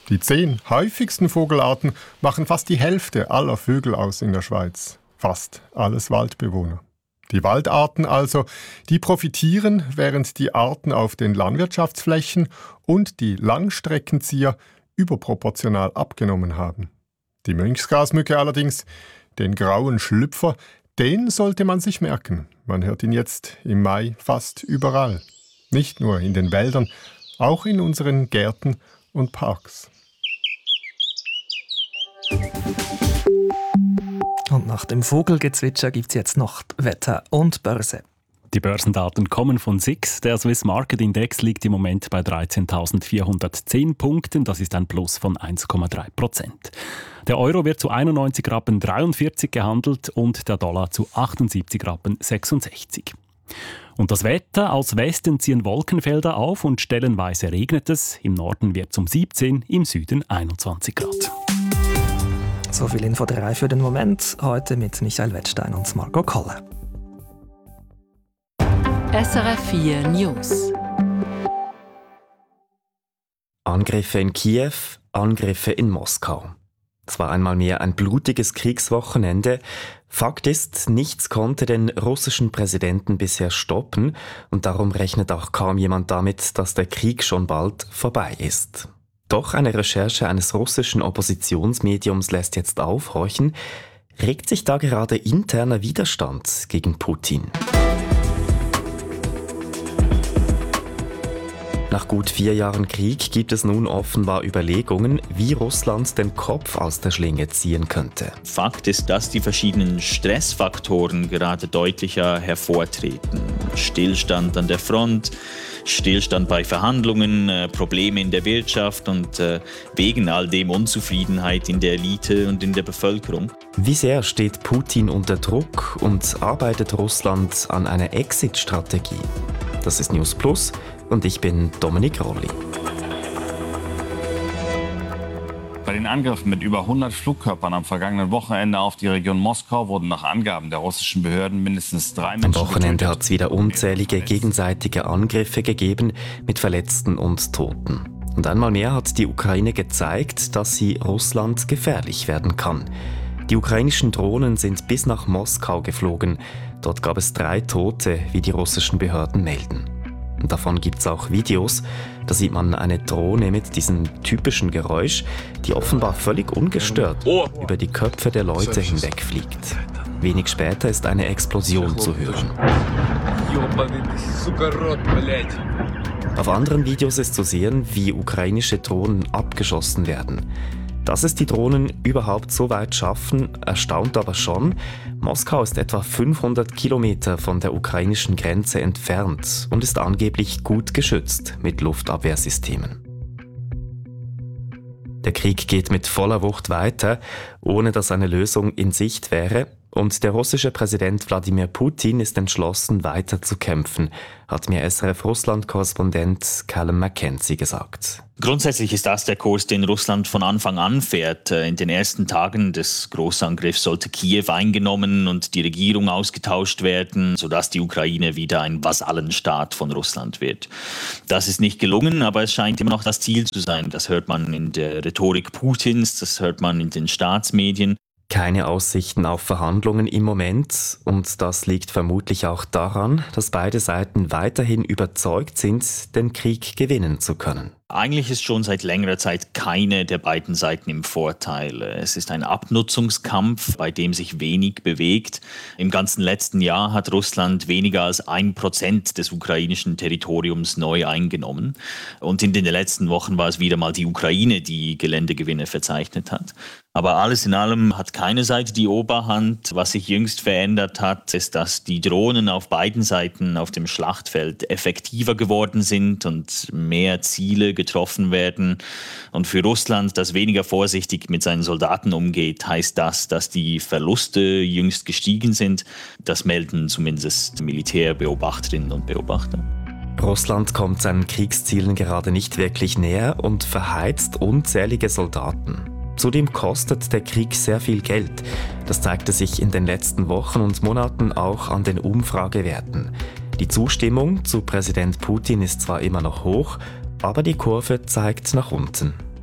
Die 10 häufigsten Vogelarten machen fast die Hälfte aller Vögel aus in der Schweiz. Fast alles Waldbewohner. Die Waldarten also, die profitieren, während die Arten auf den Landwirtschaftsflächen und die Langstreckenzieher überproportional abgenommen haben. Die Mönchsgrasmücke allerdings, den grauen Schlüpfer, den sollte man sich merken. Man hört ihn jetzt im Mai fast überall. Nicht nur in den Wäldern, auch in unseren Gärten und Parks. Und nach dem Vogelgezwitscher gibt es jetzt noch Wetter und Börse. Die Börsendaten kommen von SIX. Der Swiss Market Index liegt im Moment bei 13.410 Punkten. Das ist ein Plus von 1,3%. Der Euro wird zu 91,43 Rappen gehandelt und der Dollar zu 78,66 Rappen. Und das Wetter: Aus Westen ziehen Wolkenfelder auf und stellenweise regnet es. Im Norden wird es um 17, im Süden 21 Grad. So viel Info 3 für den Moment. Heute mit Michael Wettstein und Marco Koller. SRF 4 News. Angriffe in Kiew, Angriffe in Moskau. Es war einmal mehr ein blutiges Kriegswochenende. Fakt ist, nichts konnte den russischen Präsidenten bisher stoppen und darum rechnet auch kaum jemand damit, dass der Krieg schon bald vorbei ist. Doch eine Recherche eines russischen Oppositionsmediums lässt jetzt aufhorchen. Regt sich da gerade interner Widerstand gegen Putin? Nach gut 4 Jahren Krieg gibt es nun offenbar Überlegungen, wie Russland den Kopf aus der Schlinge ziehen könnte. Fakt ist, dass die verschiedenen Stressfaktoren gerade deutlicher hervortreten. Stillstand an der Front, Stillstand bei Verhandlungen, Probleme in der Wirtschaft und wegen all dem Unzufriedenheit in der Elite und in der Bevölkerung. Wie sehr steht Putin unter Druck und arbeitet Russland an einer Exit-Strategie? Das ist News Plus und ich bin Dominik Rolli. Bei den Angriffen mit über 100 Flugkörpern am vergangenen Wochenende auf die Region Moskau wurden nach Angaben der russischen Behörden mindestens 3 Menschen Am Wochenende hat es wieder unzählige gegenseitige Angriffe gegeben mit Verletzten und Toten. Und einmal mehr hat die Ukraine gezeigt, dass sie Russland gefährlich werden kann. Die ukrainischen Drohnen sind bis nach Moskau geflogen. Dort gab es 3 Tote, wie die russischen Behörden melden. Und davon gibt es auch Videos. Da sieht man eine Drohne mit diesem typischen Geräusch, die offenbar völlig ungestört über die Köpfe der Leute hinwegfliegt. Wenig später ist eine Explosion zu hören. Auf anderen Videos ist zu sehen, wie ukrainische Drohnen abgeschossen werden. Dass es die Drohnen überhaupt so weit schaffen, erstaunt aber schon. Moskau ist etwa 500 Kilometer von der ukrainischen Grenze entfernt und ist angeblich gut geschützt mit Luftabwehrsystemen. Der Krieg geht mit voller Wucht weiter, ohne dass eine Lösung in Sicht wäre. Und der russische Präsident Wladimir Putin ist entschlossen, weiter zu kämpfen, hat mir SRF-Russland-Korrespondent Callum McKenzie gesagt. Grundsätzlich ist das der Kurs, den Russland von Anfang an fährt. In den ersten Tagen des Großangriffs sollte Kiew eingenommen und die Regierung ausgetauscht werden, sodass die Ukraine wieder ein Vasallenstaat von Russland wird. Das ist nicht gelungen, aber es scheint immer noch das Ziel zu sein. Das hört man in der Rhetorik Putins, das hört man in den Staatsmedien. Keine Aussichten auf Verhandlungen im Moment und das liegt vermutlich auch daran, dass beide Seiten weiterhin überzeugt sind, den Krieg gewinnen zu können. Eigentlich ist schon seit längerer Zeit keine der beiden Seiten im Vorteil. Es ist ein Abnutzungskampf, bei dem sich wenig bewegt. Im ganzen letzten Jahr hat Russland weniger als 1% des ukrainischen Territoriums neu eingenommen. Und in den letzten Wochen war es wieder mal die Ukraine, die Geländegewinne verzeichnet hat. Aber alles in allem hat keine Seite die Oberhand. Was sich jüngst verändert hat, ist, dass die Drohnen auf beiden Seiten auf dem Schlachtfeld effektiver geworden sind und mehr Ziele getroffen werden. Und für Russland, das weniger vorsichtig mit seinen Soldaten umgeht, heißt das, dass die Verluste jüngst gestiegen sind. Das melden zumindest Militärbeobachterinnen und Beobachter. Russland kommt seinen Kriegszielen gerade nicht wirklich näher und verheizt unzählige Soldaten. Zudem kostet der Krieg sehr viel Geld. Das zeigte sich in den letzten Wochen und Monaten auch an den Umfragewerten. Die Zustimmung zu Präsident Putin ist zwar immer noch hoch, aber die Kurve zeigt nach unten.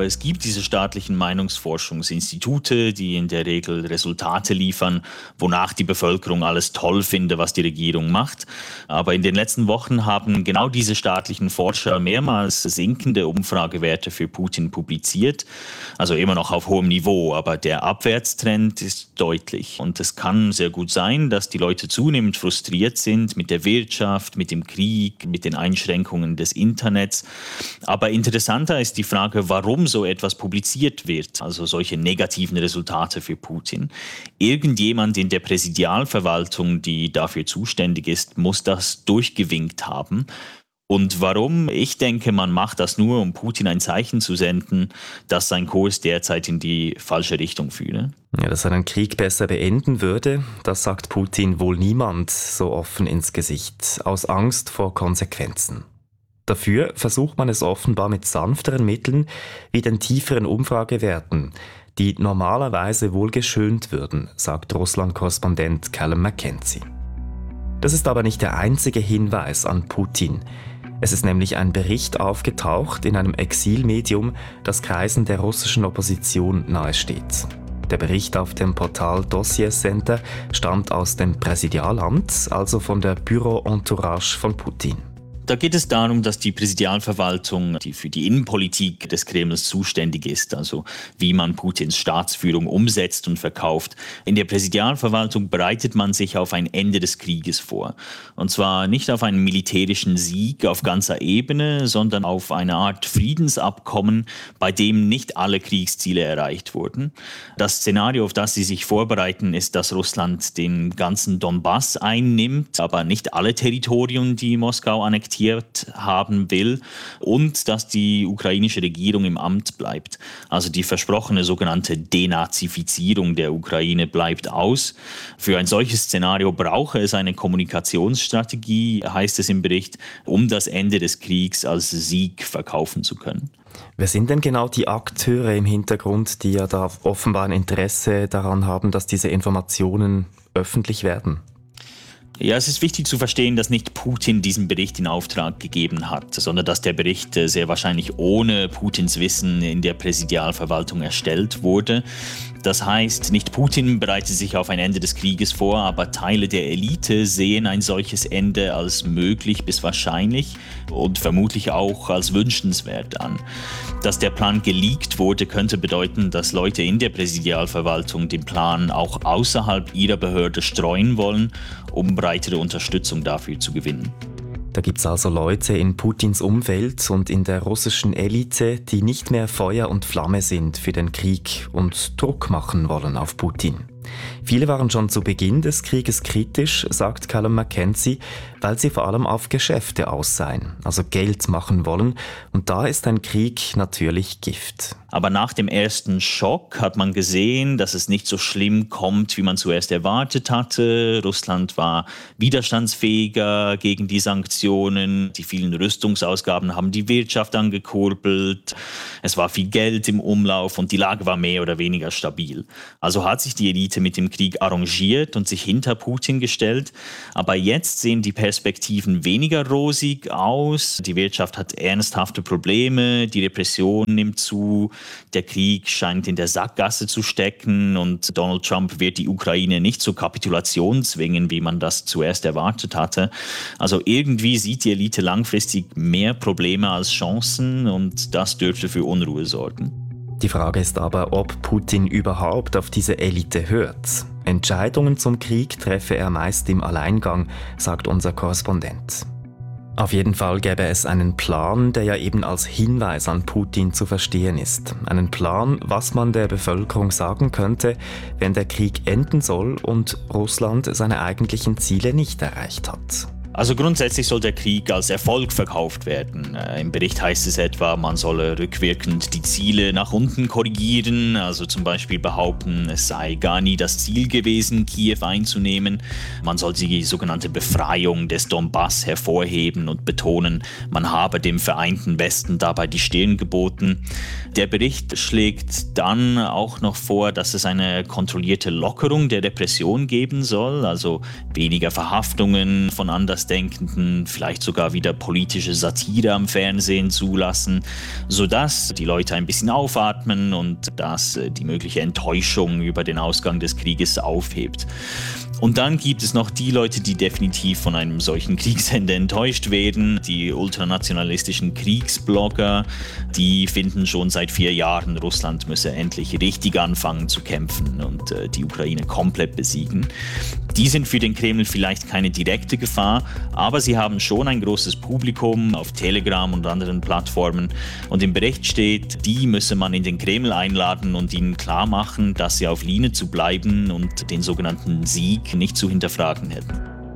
Es gibt diese staatlichen Meinungsforschungsinstitute, die in der Regel Resultate liefern, wonach die Bevölkerung alles toll finde, was die Regierung macht. Aber in den letzten Wochen haben genau diese staatlichen Forscher mehrmals sinkende Umfragewerte für Putin publiziert. Also immer noch auf hohem Niveau, aber der Abwärtstrend ist deutlich. Und es kann sehr gut sein, dass die Leute zunehmend frustriert sind mit der Wirtschaft, mit dem Krieg, mit den Einschränkungen des Internets. Aber interessanter ist die Frage, warum so etwas publiziert wird, also solche negativen Resultate für Putin. Irgendjemand in der Präsidialverwaltung, die dafür zuständig ist, muss das durchgewinkt haben. Und warum? Ich denke, man macht das nur, um Putin ein Zeichen zu senden, dass sein Kurs derzeit in die falsche Richtung führe. Ja, dass er den Krieg besser beenden würde, das sagt Putin wohl niemand so offen ins Gesicht, aus Angst vor Konsequenzen. Dafür versucht man es offenbar mit sanfteren Mitteln wie den tieferen Umfragewerten, die normalerweise wohl geschönt würden, sagt Russland-Korrespondent Callum Mackenzie. Das ist aber nicht der einzige Hinweis an Putin. Es ist nämlich ein Bericht aufgetaucht in einem Exilmedium, das Kreisen der russischen Opposition nahesteht. Der Bericht auf dem Portal Dossier Center stammt aus dem Präsidialamt, also von der Büro-Entourage von Putin. Da geht es darum, dass die Präsidialverwaltung, die für die Innenpolitik des Kremls zuständig ist, also wie man Putins Staatsführung umsetzt und verkauft. In der Präsidialverwaltung bereitet man sich auf ein Ende des Krieges vor. Und zwar nicht auf einen militärischen Sieg auf ganzer Ebene, sondern auf eine Art Friedensabkommen, bei dem nicht alle Kriegsziele erreicht wurden. Das Szenario, auf das sie sich vorbereiten, ist, dass Russland den ganzen Donbass einnimmt, aber nicht alle Territorien, die Moskau annektiert haben will, und dass die ukrainische Regierung im Amt bleibt. Also die versprochene sogenannte Denazifizierung der Ukraine bleibt aus. Für ein solches Szenario brauche es eine Kommunikationsstrategie, heißt es im Bericht, um das Ende des Kriegs als Sieg verkaufen zu können. Wer sind denn genau die Akteure im Hintergrund, die ja da offenbar ein Interesse daran haben, dass diese Informationen öffentlich werden? Ja, es ist wichtig zu verstehen, dass nicht Putin diesen Bericht in Auftrag gegeben hat, sondern dass der Bericht sehr wahrscheinlich ohne Putins Wissen in der Präsidialverwaltung erstellt wurde. Das heißt, nicht Putin bereitet sich auf ein Ende des Krieges vor, aber Teile der Elite sehen ein solches Ende als möglich bis wahrscheinlich und vermutlich auch als wünschenswert an. Dass der Plan geleakt wurde, könnte bedeuten, dass Leute in der Präsidialverwaltung den Plan auch außerhalb ihrer Behörde streuen wollen, um breitere Unterstützung dafür zu gewinnen. Da gibt's also Leute in Putins Umfeld und in der russischen Elite, die nicht mehr Feuer und Flamme sind für den Krieg und Druck machen wollen auf Putin. Viele waren schon zu Beginn des Krieges kritisch, sagt Callum Mackenzie, weil sie vor allem auf Geschäfte aus seien, also Geld machen wollen. Und da ist ein Krieg natürlich Gift. Aber nach dem ersten Schock hat man gesehen, dass es nicht so schlimm kommt, wie man zuerst erwartet hatte. Russland war widerstandsfähiger gegen die Sanktionen. Die vielen Rüstungsausgaben haben die Wirtschaft angekurbelt. Es war viel Geld im Umlauf und die Lage war mehr oder weniger stabil. Also hat sich die Elite mit dem Krieg arrangiert und sich hinter Putin gestellt. Aber jetzt sehen die Perspektiven weniger rosig aus. Die Wirtschaft hat ernsthafte Probleme, die Repression nimmt zu. Der Krieg scheint in der Sackgasse zu stecken und Donald Trump wird die Ukraine nicht zur Kapitulation zwingen, wie man das zuerst erwartet hatte. Also irgendwie sieht die Elite langfristig mehr Probleme als Chancen und das dürfte für Unruhe sorgen. Die Frage ist aber, ob Putin überhaupt auf diese Elite hört. Entscheidungen zum Krieg treffe er meist im Alleingang, sagt unser Korrespondent. Auf jeden Fall gäbe es einen Plan, der ja eben als Hinweis an Putin zu verstehen ist. Einen Plan, was man der Bevölkerung sagen könnte, wenn der Krieg enden soll und Russland seine eigentlichen Ziele nicht erreicht hat. Also grundsätzlich soll der Krieg als Erfolg verkauft werden. Im Bericht heißt es etwa, man solle rückwirkend die Ziele nach unten korrigieren, also zum Beispiel behaupten, es sei gar nie das Ziel gewesen, Kiew einzunehmen. Man soll die sogenannte Befreiung des Donbass hervorheben und betonen, man habe dem vereinten Westen dabei die Stirn geboten. Der Bericht schlägt dann auch noch vor, dass es eine kontrollierte Lockerung der Repression geben soll, also weniger Verhaftungen von anders Andersdenkenden, vielleicht sogar wieder politische Satire am Fernsehen zulassen, sodass die Leute ein bisschen aufatmen und dass die mögliche Enttäuschung über den Ausgang des Krieges aufhebt. Und dann gibt es noch die Leute, die definitiv von einem solchen Kriegsende enttäuscht werden. Die ultranationalistischen Kriegsblogger, die finden schon seit 4 Jahren, Russland müsse endlich richtig anfangen zu kämpfen und die Ukraine komplett besiegen. Die sind für den Kreml vielleicht keine direkte Gefahr, aber sie haben schon ein großes Publikum auf Telegram und anderen Plattformen. Und im Bericht steht, die müsse man in den Kreml einladen und ihnen klar machen, dass sie auf Linie zu bleiben und den sogenannten Sieg nicht zu hinterfragen hätten.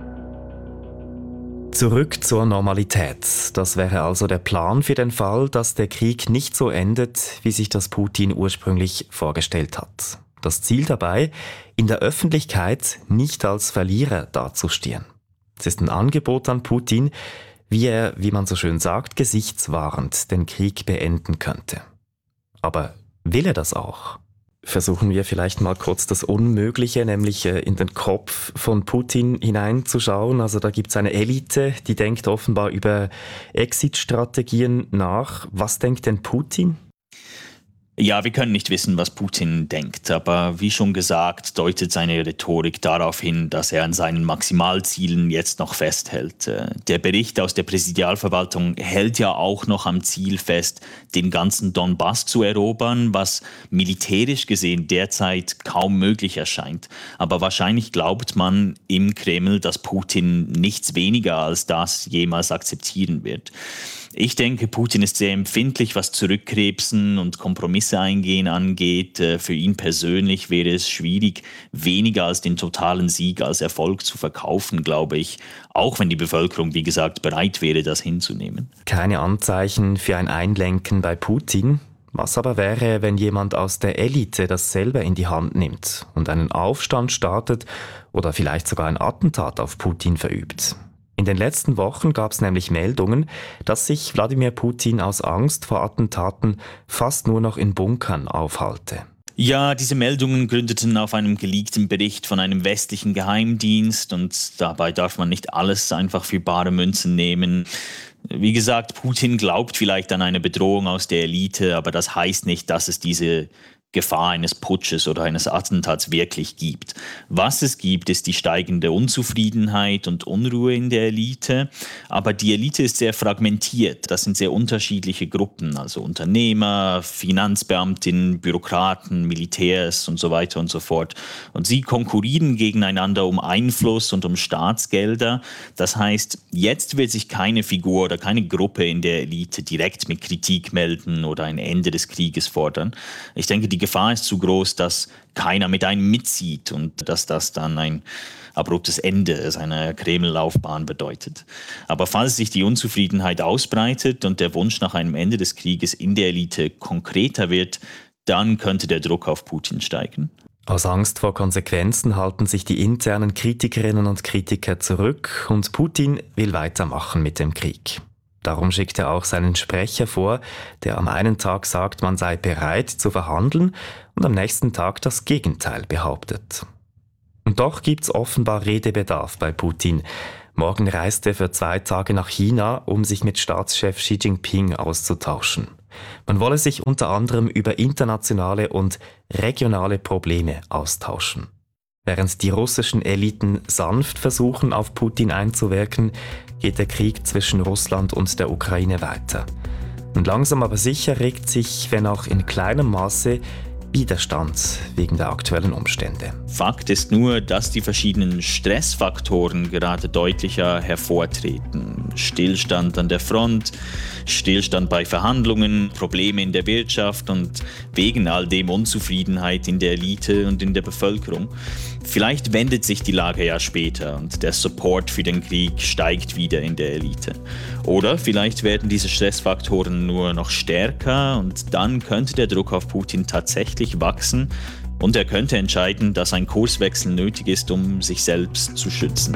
Zurück zur Normalität. Das wäre also der Plan für den Fall, dass der Krieg nicht so endet, wie sich das Putin ursprünglich vorgestellt hat. Das Ziel dabei, in der Öffentlichkeit nicht als Verlierer dazustehen. Es ist ein Angebot an Putin, wie er, wie man so schön sagt, gesichtswahrend den Krieg beenden könnte. Aber will er das auch? Versuchen wir vielleicht mal kurz das Unmögliche, nämlich in den Kopf von Putin hineinzuschauen. Also da gibt es eine Elite, die denkt offenbar über Exit-Strategien nach. Was denkt denn Putin? Ja, wir können nicht wissen, was Putin denkt, aber wie schon gesagt, deutet seine Rhetorik darauf hin, dass er an seinen Maximalzielen jetzt noch festhält. Der Bericht aus der Präsidialverwaltung hält ja auch noch am Ziel fest, den ganzen Donbass zu erobern, was militärisch gesehen derzeit kaum möglich erscheint. Aber wahrscheinlich glaubt man im Kreml, dass Putin nichts weniger als das jemals akzeptieren wird. Ich denke, Putin ist sehr empfindlich, was Zurückkrebsen und Kompromisse eingehen angeht. Für ihn persönlich wäre es schwierig, weniger als den totalen Sieg als Erfolg zu verkaufen, glaube ich. Auch wenn die Bevölkerung, wie gesagt, bereit wäre, das hinzunehmen. Keine Anzeichen für ein Einlenken bei Putin. Was aber wäre, wenn jemand aus der Elite das selber in die Hand nimmt und einen Aufstand startet oder vielleicht sogar ein Attentat auf Putin verübt? In den letzten Wochen gab es nämlich Meldungen, dass sich Wladimir Putin aus Angst vor Attentaten fast nur noch in Bunkern aufhalte. Ja, diese Meldungen gründeten auf einem geleakten Bericht von einem westlichen Geheimdienst und dabei darf man nicht alles einfach für bare Münzen nehmen. Wie gesagt, Putin glaubt vielleicht an eine Bedrohung aus der Elite, aber das heißt nicht, dass es diese Gefahr eines Putsches oder eines Attentats wirklich gibt. Was es gibt, ist die steigende Unzufriedenheit und Unruhe in der Elite. Aber die Elite ist sehr fragmentiert. Das sind sehr unterschiedliche Gruppen, also Unternehmer, Finanzbeamtinnen, Bürokraten, Militärs und so weiter und so fort. Und sie konkurrieren gegeneinander um Einfluss und um Staatsgelder. Das heißt, jetzt wird sich keine Figur oder keine Gruppe in der Elite direkt mit Kritik melden oder ein Ende des Krieges fordern. Ich denke, die Gefahr ist zu groß, dass keiner mit einem mitzieht und dass das dann ein abruptes Ende seiner Kreml-Laufbahn bedeutet. Aber falls sich die Unzufriedenheit ausbreitet und der Wunsch nach einem Ende des Krieges in der Elite konkreter wird, dann könnte der Druck auf Putin steigen. Aus Angst vor Konsequenzen halten sich die internen Kritikerinnen und Kritiker zurück und Putin will weitermachen mit dem Krieg. Darum schickt er auch seinen Sprecher vor, der am einen Tag sagt, man sei bereit zu verhandeln und am nächsten Tag das Gegenteil behauptet. Und doch gibt's offenbar Redebedarf bei Putin. Morgen reist er für 2 Tage nach China, um sich mit Staatschef Xi Jinping auszutauschen. Man wolle sich unter anderem über internationale und regionale Probleme austauschen. Während die russischen Eliten sanft versuchen, auf Putin einzuwirken, geht der Krieg zwischen Russland und der Ukraine weiter. Und langsam aber sicher regt sich, wenn auch in kleinem Maße, Widerstand wegen der aktuellen Umstände. Fakt ist nur, dass die verschiedenen Stressfaktoren gerade deutlicher hervortreten. Stillstand an der Front, Stillstand bei Verhandlungen, Probleme in der Wirtschaft und wegen all dem Unzufriedenheit in der Elite und in der Bevölkerung. Vielleicht wendet sich die Lage ja später und der Support für den Krieg steigt wieder in der Elite. Oder vielleicht werden diese Stressfaktoren nur noch stärker und dann könnte der Druck auf Putin tatsächlich wachsen und er könnte entscheiden, dass ein Kurswechsel nötig ist, um sich selbst zu schützen.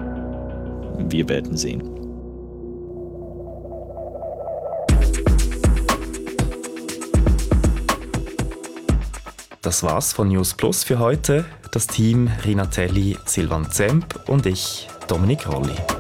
Wir werden sehen. Das war's von News Plus für heute. Das Team Rina Telli, Silvan Zemp und ich, Dominik Rolli.